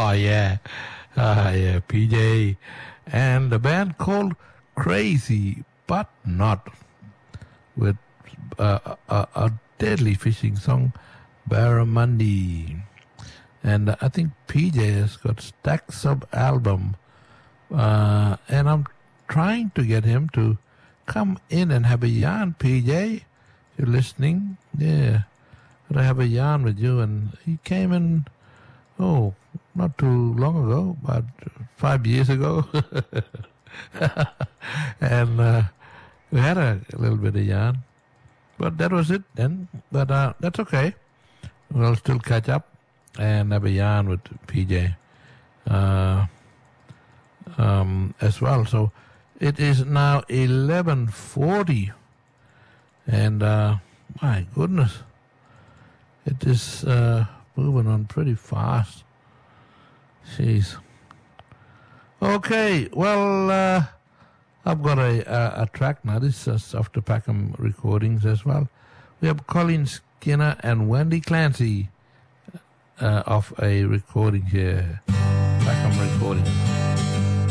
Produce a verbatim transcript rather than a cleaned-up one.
Oh, yeah. Ah, yeah, P J. And a band called Crazy But Not, with uh, a, a deadly fishing song, Barramundi. And I think P J has got stacks of album. Uh, and I'm trying to get him to come in and have a yarn, P J. If you're listening, yeah. But I have a yarn with you. And he came in, oh, not too long ago, about five years ago. and uh, we had a, a little bit of yarn. But that was it then. But uh, that's okay. We'll still catch up and have a yarn with P J uh, um, as well. So it is now eleven forty. And uh, my goodness, it is uh, moving on pretty fast. Jeez. Okay, well, uh, I've got a, a, a track now. This is uh, After Packham recordings as well. We have Colin Skinner and Wendy Clancy uh, of a recording here. Packham recording.